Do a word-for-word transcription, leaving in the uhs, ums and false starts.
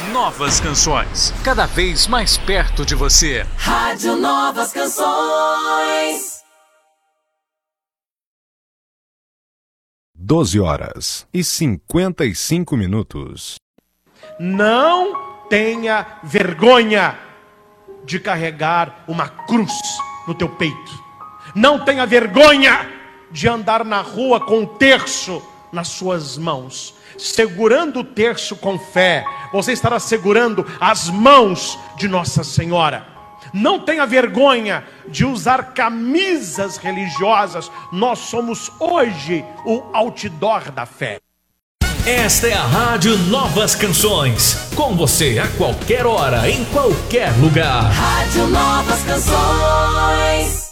Novas Canções, cada vez mais perto de você. Rádio Novas Canções. doze horas e cinquenta e cinco minutos. Não tenha vergonha de carregar uma cruz no teu peito. Não tenha vergonha de andar na rua com um terço nas suas mãos. Segurando o terço com fé, você estará segurando as mãos de Nossa Senhora. Não tenha vergonha de usar camisas religiosas. Nós somos hoje o outdoor da fé. Esta é a Rádio Novas Canções. Com você a qualquer hora, em qualquer lugar. Rádio Novas Canções.